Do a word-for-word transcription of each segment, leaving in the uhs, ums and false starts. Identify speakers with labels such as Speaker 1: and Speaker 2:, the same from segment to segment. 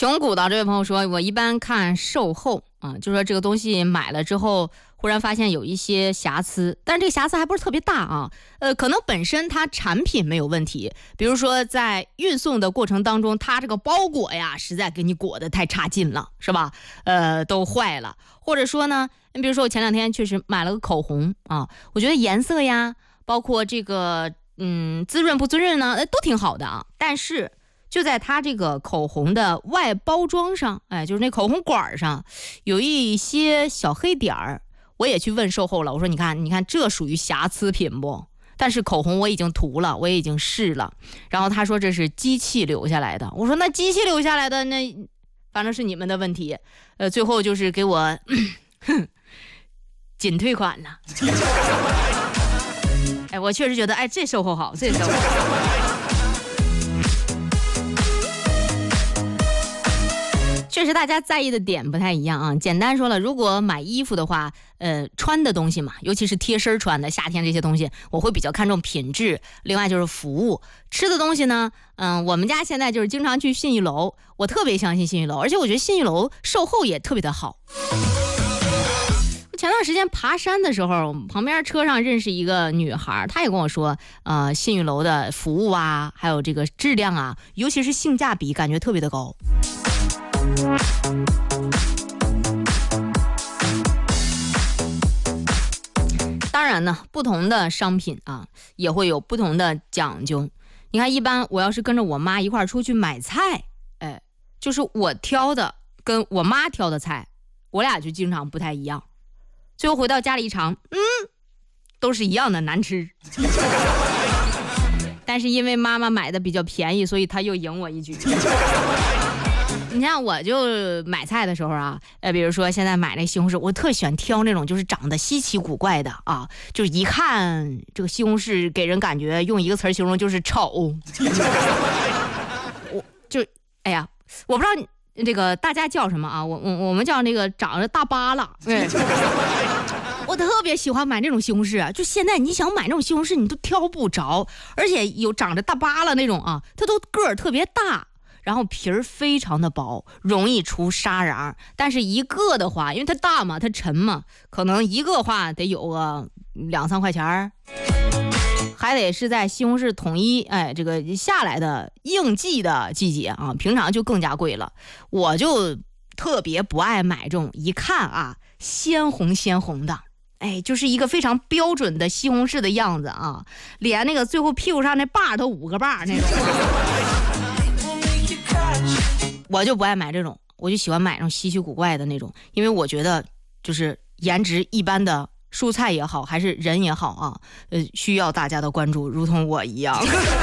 Speaker 1: 穷古道这位朋友说，我一般看售后啊，就说这个东西买了之后，忽然发现有一些瑕疵，但是这个瑕疵还不是特别大啊，呃，可能本身它产品没有问题，比如说在运送的过程当中，它这个包裹呀，实在给你裹得太差劲了，是吧？呃，都坏了，或者说呢，你比如说我前两天确实买了个口红啊，我觉得颜色呀，包括这个嗯滋润不滋润呢，都挺好的啊，但是就在它这个口红的外包装上，哎，就是那口红管上有一些小黑点儿，我也去问售后了，我说你看，你看这属于瑕疵品不？但是口红我已经涂了，我也已经试了，然后他说这是机器留下来的，我说那机器留下来的那反正是你们的问题，呃，最后就是给我哼仅退款了。哎，我确实觉得，哎，这售后好，这售后好。确实大家在意的点不太一样啊。简单说了，如果买衣服的话，呃，穿的东西嘛，尤其是贴身穿的，夏天这些东西，我会比较看重品质。另外就是服务，吃的东西呢，嗯、呃，我们家现在就是经常去信义楼，我特别相信信义楼，而且我觉得信义楼售后也特别的好。前段时间爬山的时候，旁边车上认识一个女孩，她也跟我说，呃，信义楼的服务啊，还有这个质量啊，尤其是性价比，感觉特别的高。当然呢，不同的商品啊，也会有不同的讲究。你看，一般我要是跟着我妈一块儿出去买菜，哎，就是我挑的跟我妈挑的菜，我俩就经常不太一样。最后回到家里一尝，嗯，都是一样的难吃。但是因为妈妈买的比较便宜，所以她又赢我一局。你像我就买菜的时候啊，呃，比如说现在买那西红柿，我特喜欢挑那种就是长得稀奇古怪的啊，就是一看这个西红柿给人感觉用一个词形容就是丑。我就哎呀，我不知道这个大家叫什么啊，我我我们叫那个长着大疤了。嗯，我特别喜欢买那种西红柿啊，就现在你想买那种西红柿你都挑不着，而且有长着大疤了那种啊，它都个儿特别大。然后皮儿非常的薄，容易出沙瓤，但是一个的话，因为它大嘛，它沉嘛，可能一个话得有个两三块钱儿，还得是在西红柿统一哎这个下来的应季的季节啊，平常就更加贵了。我就特别不爱买这种一看啊鲜红鲜红的，哎，就是一个非常标准的西红柿的样子啊，连那个最后屁股上那把都五个把那种。我就不爱买这种，我就喜欢买那种稀奇古怪的那种，因为我觉得就是颜值一般的蔬菜也好，还是人也好啊，呃，需要大家的关注，如同我一样。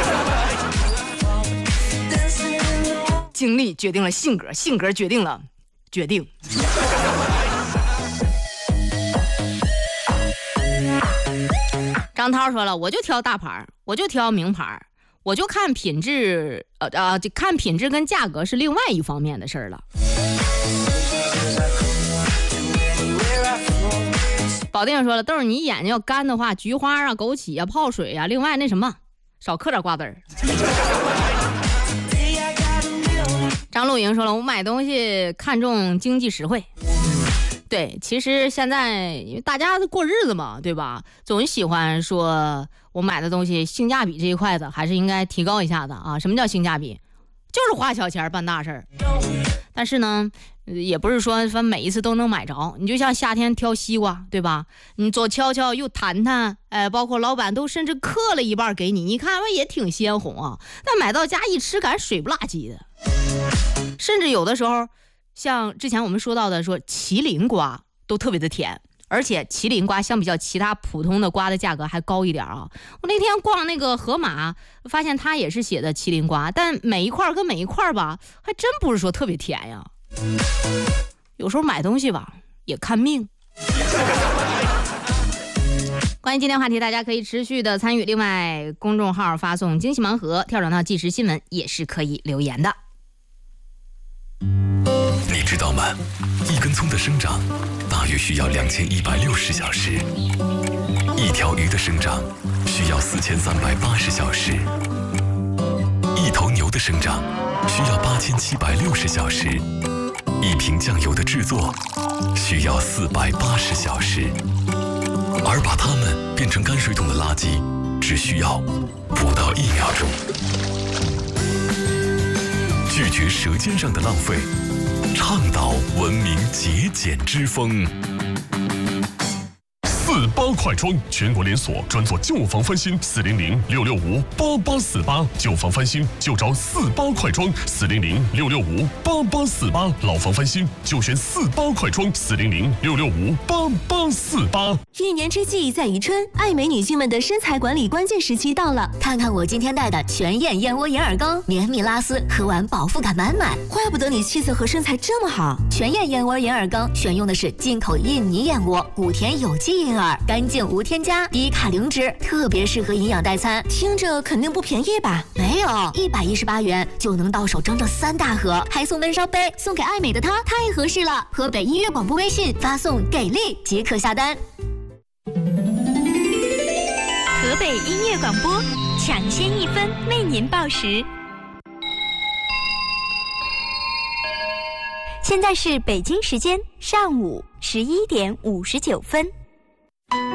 Speaker 1: 经历决定了性格，性格决定了决定。张涛说了，我就挑大牌，我就挑名牌。我就看品质，呃呃，就看品质跟价格是另外一方面的事儿了。保定说了，豆儿你眼睛要干的话，菊花啊、枸杞啊、泡水啊，另外那什么，少嗑点瓜子儿。张露莹说了，我买东西看重经济实惠。对，其实现在因为大家过日子嘛，对吧？总喜欢说我买的东西性价比这一块的还是应该提高一下的啊。什么叫性价比？就是花小钱办大事儿。但是呢，也不是说反正每一次都能买着。你就像夏天挑西瓜，对吧？你左敲敲右弹弹，哎，包括老板都甚至刻了一半给你，你看也挺鲜红啊。但买到家一吃，感觉水不拉几的。甚至有的时候，像之前我们说到的说麒麟瓜都特别的甜，而且麒麟瓜相比较其他普通的瓜的价格还高一点啊。我那天逛那个盒马，发现它也是写的麒麟瓜，但每一块跟每一块吧还真不是说特别甜呀。有时候买东西吧也看命。关于今天话题，大家可以持续的参与，另外公众号发送惊喜盲盒跳转到即时新闻也是可以留言的。
Speaker 2: 你知道吗？一根葱的生长大约需要两千一百六十小时，一条鱼的生长需要四千三百八十小时，一头头牛的生长需要八千七百六十小时，一瓶酱油的制作需要四百八十小时，而把它们变成泔水桶的垃圾只需要不到一秒钟。拒绝舌尖上的浪费，倡导文明节俭之风。
Speaker 3: 四八快装全国连锁，专做旧房翻新，四零零六六五八八四八，旧房翻新就找四八快装，四零零六六五八八四八，老房翻新就选四八快装，四零零六六五八八四八。
Speaker 4: 一年之计在于春，爱美女性们的身材管理关键时期到了。
Speaker 5: 看看我今天带的全燕燕窝银耳羹，绵密拉丝，喝完饱腹感满满。
Speaker 4: 怪不得你气色和身材这么好。
Speaker 5: 全燕燕窝银耳羹选用的是进口印尼燕窝，谷田有机银耳，干净无添加，低卡零脂，特别适合营养代餐。
Speaker 4: 听着肯定不便宜吧？
Speaker 5: 没有，一百一十八元就能到手整整三大盒，还送闷烧杯，送给爱美的她太合适了。河北音乐广播微信发送给力即可下单。
Speaker 6: 河北音乐广播抢先一分为您报时。现在是北京时间上午十一点五十九分。